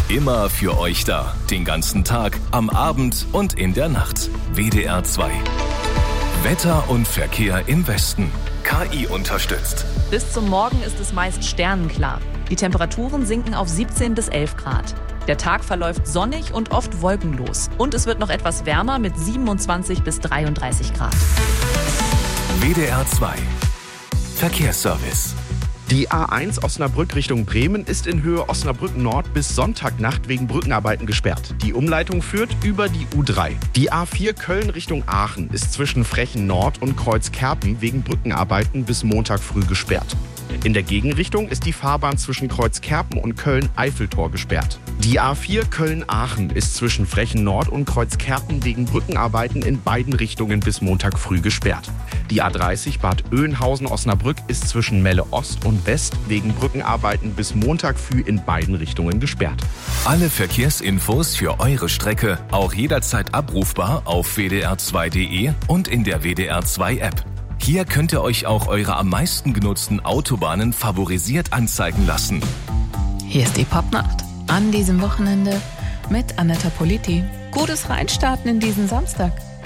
Immer für euch da. Den ganzen Tag, am Abend und in der Nacht. WDR 2. Wetter und Verkehr im Westen. KI unterstützt. Bis zum Morgen ist es meist sternenklar. Die Temperaturen sinken auf 17 bis 11 Grad. Der Tag verläuft sonnig und oft wolkenlos. Und es wird noch etwas wärmer mit 27 bis 33 Grad. WDR 2. Verkehrsservice. Die A1 Osnabrück Richtung Bremen ist in Höhe Osnabrück Nord bis Sonntagnacht wegen Brückenarbeiten gesperrt. Die Umleitung führt über die U3. Die A4 Köln Richtung Aachen ist zwischen Frechen Nord und Kreuzkerpen wegen Brückenarbeiten bis Montag früh gesperrt. In der Gegenrichtung ist die Fahrbahn zwischen Kreuzkerpen und Köln-Eiffeltor gesperrt. Die A4 Köln-Aachen ist zwischen Frechen Nord und Kreuzkerpen wegen Brückenarbeiten in beiden Richtungen bis Montag früh gesperrt. Die A30 Bad Oeynhausen-Osnabrück ist zwischen Melle Ost und West wegen Brückenarbeiten bis Montag früh in beiden Richtungen gesperrt. Alle Verkehrsinfos für eure Strecke auch jederzeit abrufbar auf wdr2.de und in der WDR 2 App. Hier könnt ihr euch auch eure am meisten genutzten Autobahnen favorisiert anzeigen lassen. Hier ist die Popnacht an diesem Wochenende mit Anetta Politi. Gutes Reinstarten in diesen Samstag.